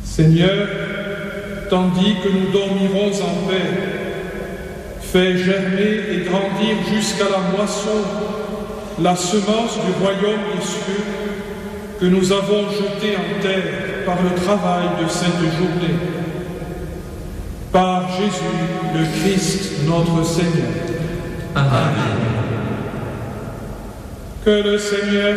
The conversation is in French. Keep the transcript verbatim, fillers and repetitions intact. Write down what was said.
Seigneur, tandis que nous dormirons en paix, fais germer et grandir jusqu'à la moisson la semence du royaume des cieux que nous avons jetée en terre par le travail de cette journée. Par Jésus, le Christ, notre Seigneur. Amen. Que le Seigneur